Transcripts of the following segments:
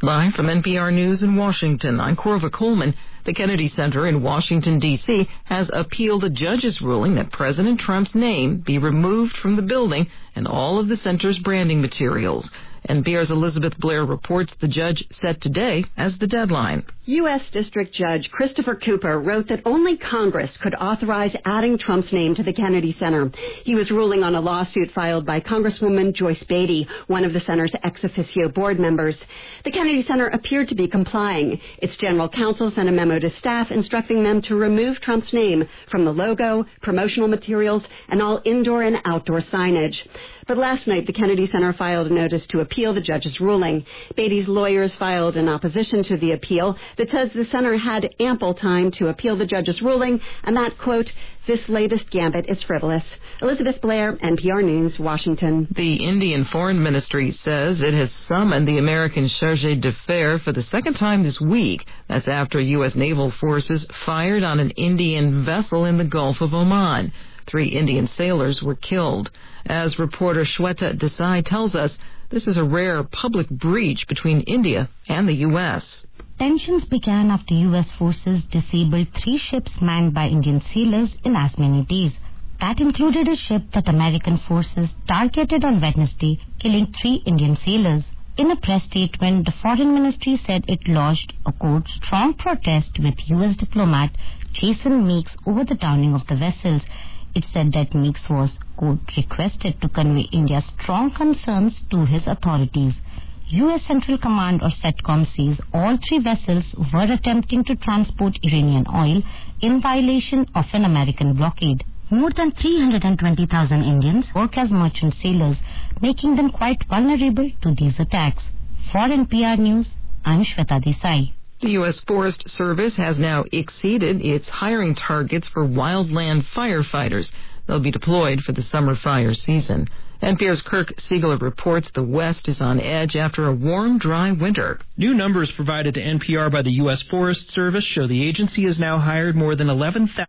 Live from NPR News in Washington, I'm Corva Coleman. The Kennedy Center in Washington, D.C. has appealed a judge's ruling that President Trump's name be removed from the building and all of the center's branding materials. NPR's Elizabeth Blair reports the judge set today as the deadline. U.S. District Judge Christopher Cooper wrote that only Congress could authorize adding Trump's name to the Kennedy Center. He was ruling on a lawsuit filed by Congresswoman Joyce Beatty, one of the center's ex officio board members. The Kennedy Center appeared to be complying. Its general counsel sent a memo to staff instructing them to remove Trump's name from the logo, promotional materials, and all indoor and outdoor signage. But last night, the Kennedy Center filed a notice to appeal the judge's ruling. Beatty's lawyers filed an opposition to the appeal that says the center had ample time to appeal the judge's ruling and that, quote, this latest gambit is frivolous. Elizabeth Blair, NPR News, Washington. The Indian Foreign Ministry says it has summoned the American chargé d'affaires for the second time this week. That's after U.S. naval forces fired on an Indian vessel in the Gulf of Oman. 3 Indian sailors were killed. As reporter Shweta Desai tells us, this is a rare public breach between India and the U.S. Tensions began after U.S. forces disabled 3 ships manned by Indian sailors in as many days. That included a ship that American forces targeted on Wednesday, killing 3 Indian sailors. In a press statement, the Foreign Ministry said it lodged a, quote, strong protest with U.S. diplomat Jason Meeks over the downing of the vessels. It said that Meeks was, quote, requested to convey India's strong concerns to his authorities. U.S. Central Command or CENTCOM says all 3 vessels were attempting to transport Iranian oil in violation of an American blockade. More than 320,000 Indians work as merchant sailors, making them quite vulnerable to these attacks. For NPR News, I'm Shweta Desai. The U.S. Forest Service has now exceeded its hiring targets for wildland firefighters. They'll be deployed for the summer fire season. NPR's Kirk Siegler reports the West is on edge after a warm, dry winter. New numbers provided to NPR by the U.S. Forest Service show the agency has now hired more than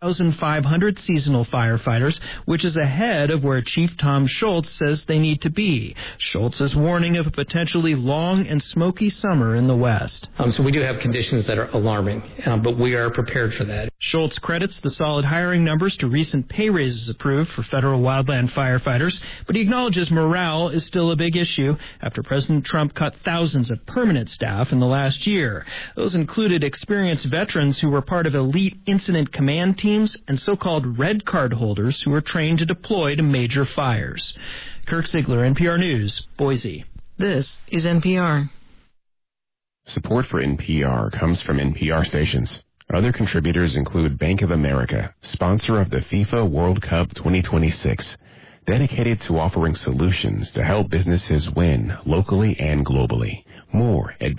11,500 seasonal firefighters, which is ahead of where Chief Tom Schultz says they need to be. Schultz is warning of a potentially long and smoky summer in the West. So we do have conditions that are alarming, but we are prepared for that. Schultz credits the solid hiring numbers to recent pay raises approved for federal wildland firefighters, but he acknowledges morale is still a big issue after President Trump cut thousands of permanent staff in the last year. Those included experienced veterans who were part of elite incident command teams and so-called red card holders who were trained to deploy to major fires. Kirk Siegler, NPR News, Boise. This is NPR. Support for NPR comes from NPR stations. Other contributors include Bank of America, sponsor of the FIFA World Cup 2026, dedicated to offering solutions to help businesses win locally and globally. More at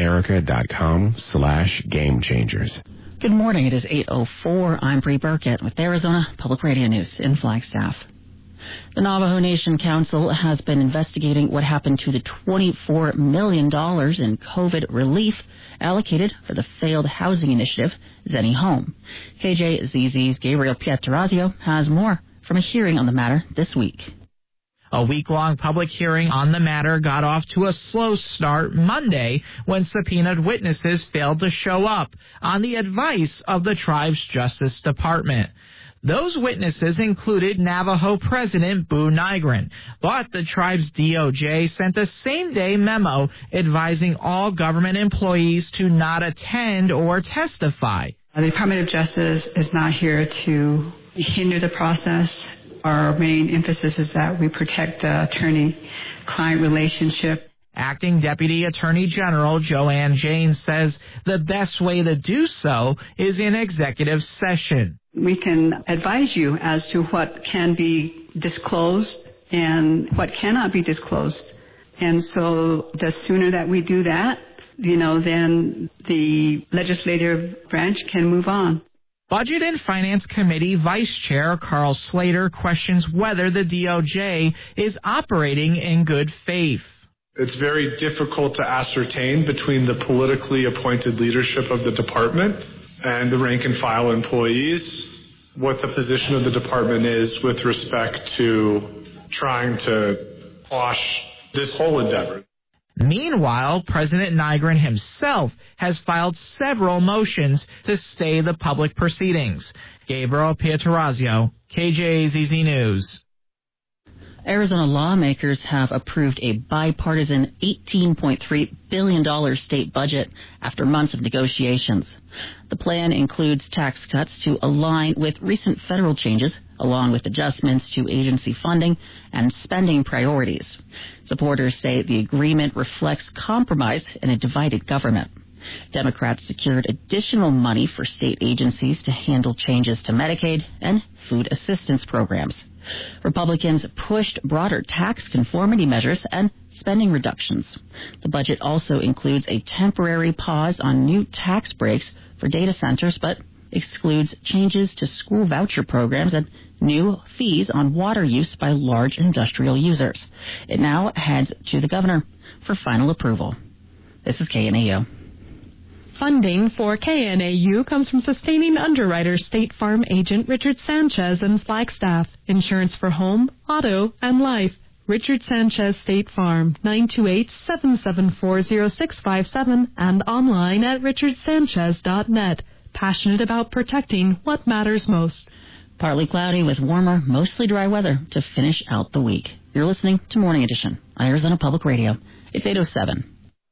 bankofamerica.com/gamechangers. Good morning. It is 8:04. I'm Bree Burkett with Arizona Public Radio News in Flagstaff. The Navajo Nation Council has been investigating what happened to the $24 million in COVID relief allocated for the failed housing initiative, Zenny Home. KJZZ's Gabriel Pietrorazio has more from a hearing on the matter this week. A week-long public hearing on the matter got off to a slow start Monday when subpoenaed witnesses failed to show up on the advice of the tribe's Justice Department. Those witnesses included Navajo President Boo Nygren, but the tribe's DOJ sent a same-day memo advising all government employees to not attend or testify. The Department of Justice is not here to hinder the process. Our main emphasis is that we protect the attorney-client relationship. Acting Deputy Attorney General Joanne Jane says the best way to do so is in executive session. We can advise you as to what can be disclosed and what cannot be disclosed. And so the sooner that we do that, then the legislative branch can move on. Budget and Finance Committee Vice Chair Carl Slater questions whether the DOJ is operating in good faith. It's very difficult to ascertain between the politically appointed leadership of the department and the rank and file employees what the position of the department is with respect to trying to quash this whole endeavor. Meanwhile, President Nygren himself has filed several motions to stay the public proceedings. Gabriel Pietrorazio, KJAZZ News. Arizona lawmakers have approved a bipartisan $18.3 billion state budget after months of negotiations. The plan includes tax cuts to align with recent federal changes, along with adjustments to agency funding and spending priorities. Supporters say the agreement reflects compromise in a divided government. Democrats secured additional money for state agencies to handle changes to Medicaid and food assistance programs. Republicans pushed broader tax conformity measures and spending reductions. The budget also includes a temporary pause on new tax breaks for data centers, but excludes changes to school voucher programs and new fees on water use by large industrial users. It now heads to the governor for final approval. This is KNAU. Funding for KNAU comes from sustaining underwriter State Farm agent Richard Sanchez and Flagstaff. Insurance for home, auto, and life. Richard Sanchez State Farm, 928-774-0657 and online at richardsanchez.net. Passionate about protecting what matters most. Partly cloudy with warmer, mostly dry weather to finish out the week. You're listening to Morning Edition, Arizona Public Radio. It's 8:07.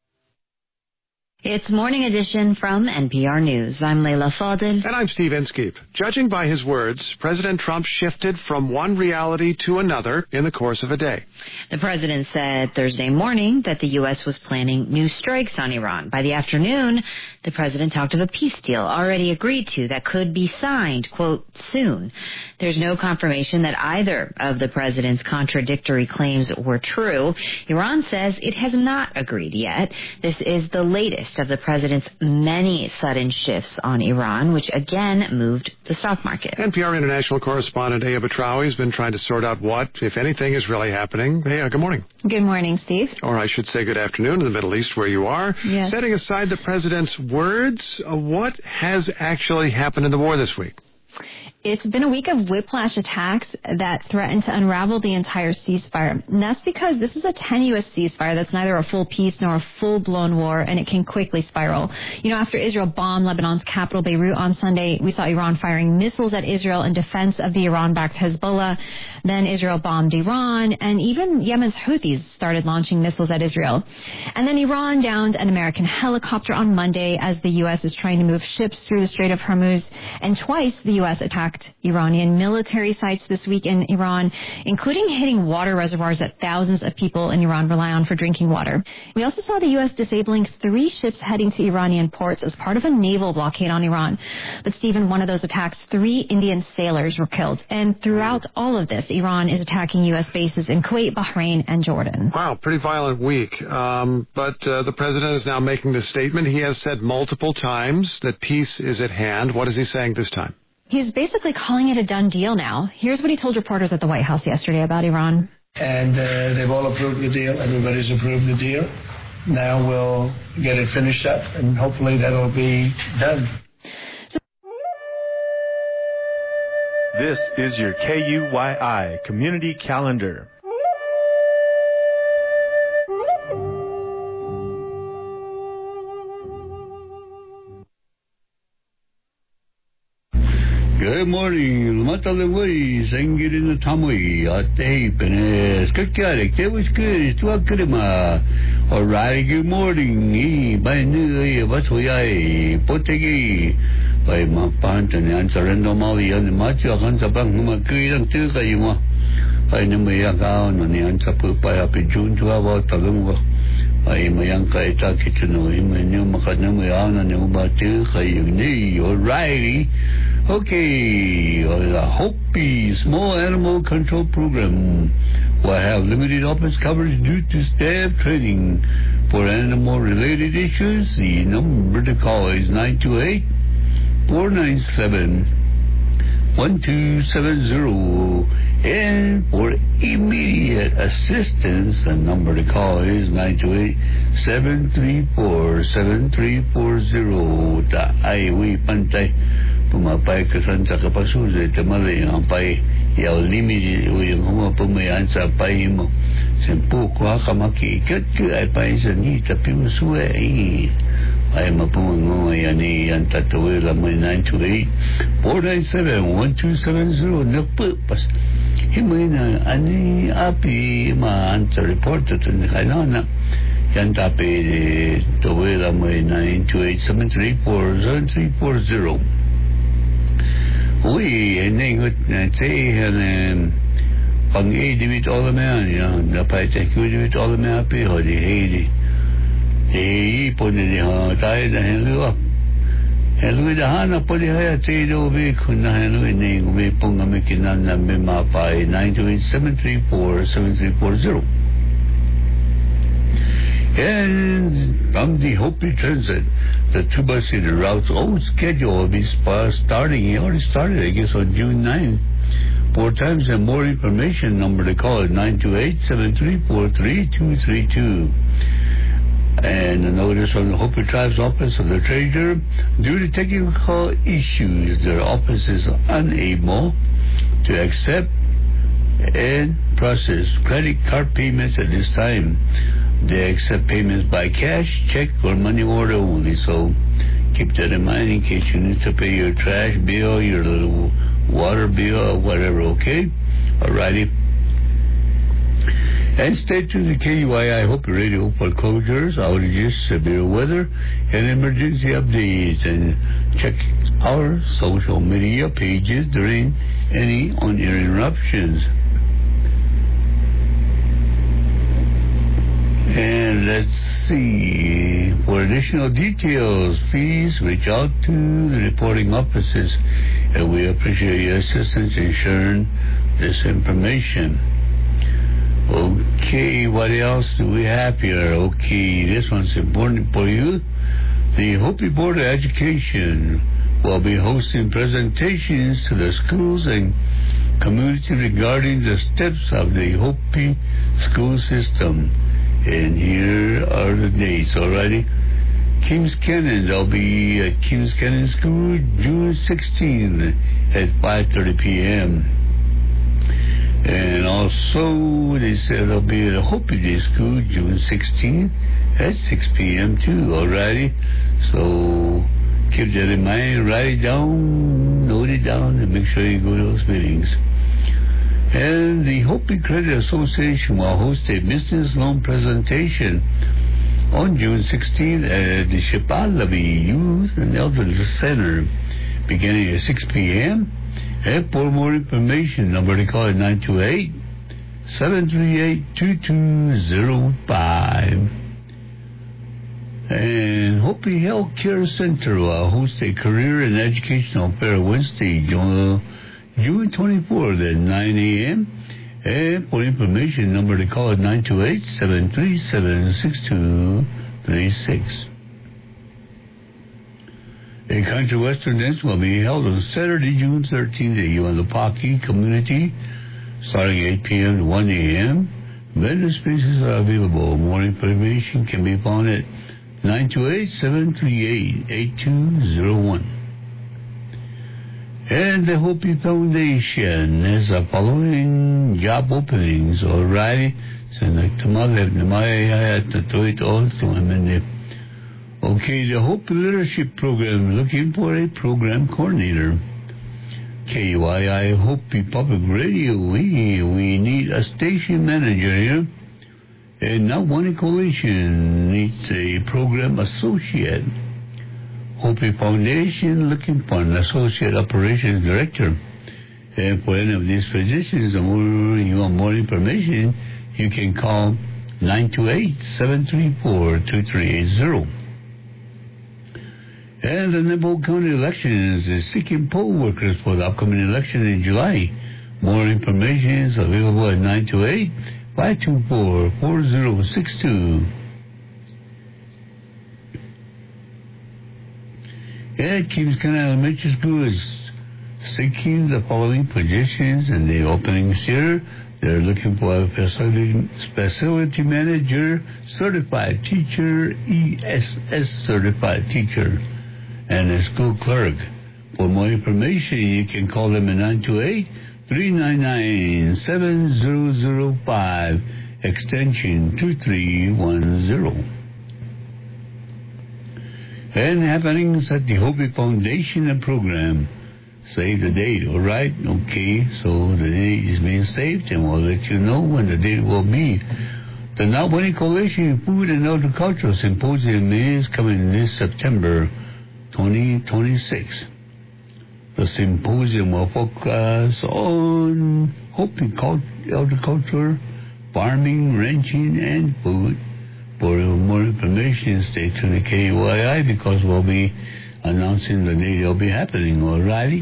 It's Morning Edition from NPR News. I'm Leila Fadel. And I'm Steve Inskeep. Judging by his words, President Trump shifted from one reality to another in the course of a day. The president said Thursday morning that the U.S. was planning new strikes on Iran. By the afternoon, the president talked of a peace deal already agreed to that could be signed, quote, soon. There's no confirmation that either of the president's contradictory claims were true. Iran says it has not agreed yet. This is the latest of the president's many sudden shifts on Iran, which again moved the stock market. NPR international correspondent Aya Batrawi has been trying to sort out what, if anything, is really happening. Hey, good morning. Good morning, Steve. Or I should say good afternoon in the Middle East where you are. Yes. Setting aside the president's words, what has actually happened in the war this week? It's been a week of whiplash attacks that threaten to unravel the entire ceasefire. And that's because this is a tenuous ceasefire that's neither a full peace nor a full-blown war, and it can quickly spiral. You know, after Israel bombed Lebanon's capital, Beirut, on Sunday, we saw Iran firing missiles at Israel in defense of the Iran-backed Hezbollah. Then Israel bombed Iran, and even Yemen's Houthis started launching missiles at Israel. And then Iran downed an American helicopter on Monday as the U.S. is trying to move ships through the Strait of Hormuz. And twice the U.S. attacked Iranian military sites this week in Iran, including hitting water reservoirs that thousands of people in Iran rely on for drinking water. We also saw the U.S. disabling 3 ships heading to Iranian ports as part of a naval blockade on Iran. But, Stephen, one of those attacks, 3 Indian sailors were killed. And throughout all of this, Iran is attacking U.S. bases in Kuwait, Bahrain, and Jordan. Wow, pretty violent week. But the president is now making this statement. He has said multiple times that peace is at hand. What is he saying this time? He's basically calling it a done deal now. Here's what he told reporters at the White House yesterday about Iran. And they've all approved the deal. Everybody's approved the deal. Now we'll get it finished up, and hopefully that'll be done. This is your KUYI Community Calendar. Good morning. Matalaway, Sangirin Tamui, Ate Penes, Kakarik, that was good. It's Wakarima. All right, good morning. By New, Basway, Potegi, by Mapantan, and Sarendo Mali, and the Macho Hansabang, Makui, and Tukayuma. By Namayagan, and the Ansapu by Happy June to our Talunga. Ay mayanka itaki tuno imenyo makanamuyan and ubatu kayuni alrighty. Okay, the Hopi Small Animal Control Program will have limited office coverage due to staff training. For animal-related issues, the number to call is 928-497-1270. And for immediate assistance, the number to call is 928-734-7340. The Aiwi Pantay. Pumapay ka sa kapasuzo, tamali ang pay, yaw limit, yung pumamayan sa pay mo. Sempu kwa kamaki ket ay paisani tapi usue ay mapungo yani yan tatawila mo 928-497-1270 napupas himay na ani api ma-answer report ito na kailangan na yan tapi tawila mo 928-734-7340 uy nengot na say pang edibit all the man yan dapat edibit all the man api ho di heidi di po ni ha tayo na hello hello da hana po di haya tayo be kun na hello ni umi pong kami kinan na may mapay 928-734-7340 and from the Hopi Transit the 2-bus city route's old schedule will be starting. It already started I guess on June 9th. 4 times and more information number to call is 928-734-3232. And a notice from the Hopi Tribe's Office of the Treasurer, due to technical issues, their office is unable to accept and process credit card payments at this time. They accept payments by cash, check, or money order only. So keep that in mind in case you need to pay your trash bill, your little water bill, or whatever, okay? Alrighty. And stay tuned to KUII Hopi Radio for closures, outages, severe weather, and emergency updates. And check our social media pages during any on-air interruptions. And let's see. For additional details, please reach out to the reporting offices. And we appreciate your assistance in sharing this information. Okay, what else do we have here? Okay, this one's important for you. The Hopi Board of Education will be hosting presentations to the schools and community regarding the steps of the Hopi school system. And here are the dates, alrighty? Kings Canyon, they'll be at Kings Canyon School June 16th at 5:30 p.m. And also, they said they'll be at a Hopi Day School June 16th at 6 p.m. too, alrighty? So, keep that in mind, write it down, note it down, and make sure you go to those meetings. And the Hopi Credit Association will host a business loan presentation on June 16th at the Shipalabi Youth and Elderly Center, beginning at 6 p.m. And for more information, number to call is 928-738-2205. And Hopi Health Care Center will host a career and educational fair Wednesday, June 24th at 9 a.m. And for information, number to call is 928-737-6236. A country western dance will be held on Saturday, June 13th at Yuanlapaki Community, starting 8 p.m. to 1 a.m. Vendor spaces are available. More information can be found at 928-738-8201. And the Hopi Foundation has the following job openings, alright? So, okay, the Hopi Leadership Program looking for a program coordinator. KUII Hopi Public Radio, we need a station manager here. And now One Coalition needs a program associate. Hopi Foundation looking for an associate operations director. And for any of these positions, you want more information, you can call 928-734-2380. And the Nebo County Elections is seeking poll workers for the upcoming election in July. More information is available at 928-524-4062. And Kings Canyon Elementary School is seeking the following positions in the openings here. They're looking for a facility manager, certified teacher, ESS certified teacher, and a school clerk. For more information, you can call them at 928-399-7005. extension 2310. And happenings at the Hopi Foundation and program. Save the date, all right? Okay, so the date is being saved, and we'll let you know when the date will be. The Nahwani Coalition Food and Agricultural Symposium is coming this September 2026. The symposium will focus on Hopi agriculture, farming, ranching, and food. For more information, stay tuned to KUII because we'll be announcing the date it'll be happening, alrighty?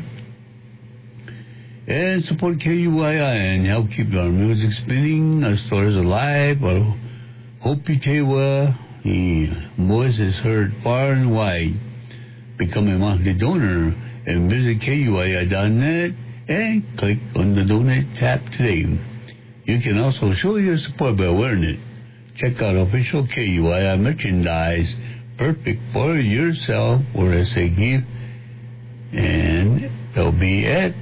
And support KUII and help keep our music spinning, our stories alive, our Hopi Tewa, the voice is heard far and wide. Become a monthly donor and visit KUII.net and click on the donate tab today. You can also show your support by wearing it. Check out official KUII merchandise, perfect for yourself or as a gift, and they'll be at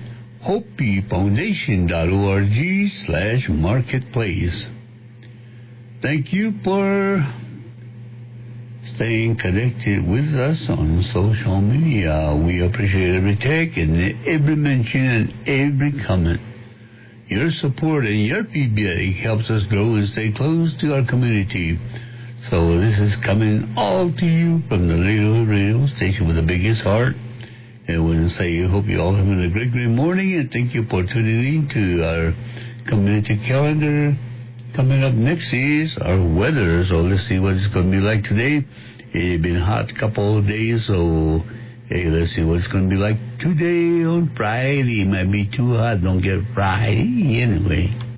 hopifoundation.org/marketplace. Thank you for staying connected with us on social media. We appreciate every take and every mention and every comment. Your support and your feedback helps us grow and stay close to our community. So this is coming all to you from the little radio station with the biggest heart. And I want to say I hope you all having a great morning, and thank you for tuning in to our community calendar. Coming up next is our weather. So let's see what it's going to be like today. It's been a hot couple of days, so hey, let's see what it's going to be like today on Friday. It might be too hot. Don't get Friday anyway.